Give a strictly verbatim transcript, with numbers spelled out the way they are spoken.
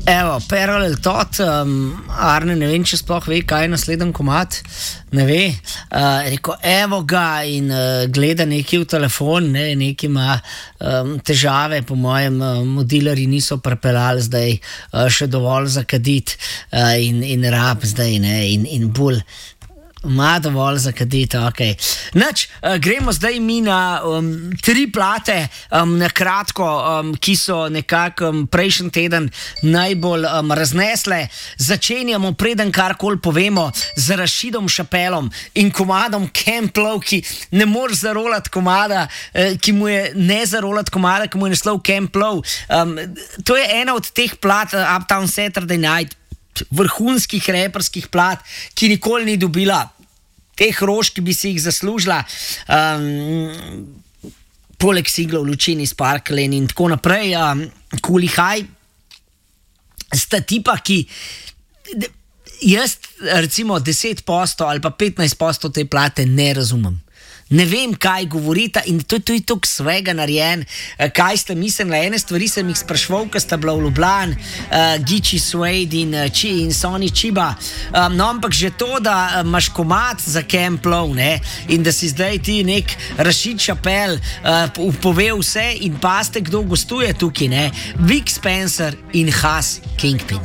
Evo, Parallel Thought, um, Arne, ne vem, če sploh ve, kaj je naslednji komad, ne ve. Uh, rekel, evo ga in uh, gleda nekaj v telefon, ne, nekaj ima um, težave, po mojem, um, dilerji niso prepeljali zdaj uh, še dovolj za kadit uh, in, in rab zdaj, ne, in, in bolj. Ma dovolj za kaditi, ok. Nač, uh, gremo zdaj mi na um, tri plate, um, na kratko, um, ki so nekako um, prejšnji teden najbolj um, raznesle. Začenjamo, preden karkoli povemo, z Rashidom Chappellom in komadom Camp Low, ki ne moreš zarolati komada, eh, ki mu je ne zarolati komada, ki mu je naslov Camp Low. Um, to je ena od teh plat, uh, Uptown Saturday Night, vrhunskih reperskih plat, ki nikoli ni dobila teh rož, ki bi si jih zaslužila, um, poleg singlov Lučini, Sparkle in tako naprej. um, Cooley High sta tipa, ki jaz recimo deset posto ali pa petnajst posto te plate ne razumem. Ne vem, kaj govorita, in to je tudi tako svega narejen. Kaj ste mislili? Ene stvari sem jih sprašval, ko sta bila v Ljubljani, uh, Gichi Suede in, uh, Chi, in Sonny Chiba. Um, no, ampak že to, da imaš uh, komad za Camp Low, ne, in da si zdaj ti nek Rashid Chappell uh, pove vse in paste, kdo gostuje tukaj, ne. Vic Spencer in Huss Kingpin.